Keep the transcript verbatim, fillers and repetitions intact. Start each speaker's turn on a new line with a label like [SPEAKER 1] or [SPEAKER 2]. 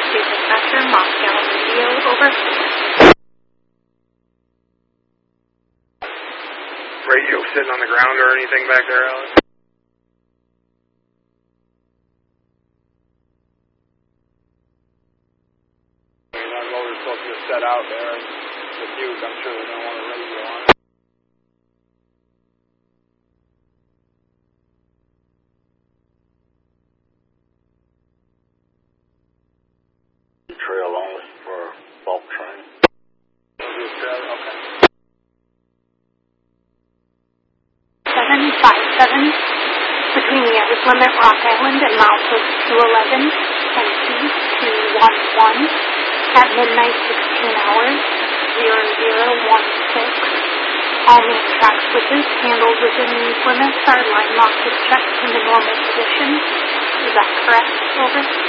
[SPEAKER 1] to dispatcher, Moscow Radio, over.
[SPEAKER 2] Radio sitting on the ground or anything back there, Alex? That motor's supposed to set out there. The Duke, I'm sure they're going to want a radio on it.
[SPEAKER 3] Trail only for bulk train.
[SPEAKER 2] Okay.
[SPEAKER 1] seven five seven, between the hours limit Rock Island and milepost two eleven, and T two one one, at midnight sixteen hours, zero zero one six. All main track switches handled within these limits are line locked with checked into normal position. Is that correct? Over.